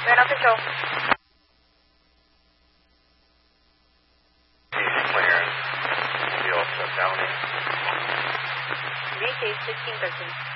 Van official. Clearance. Seal shut down. VH 1613.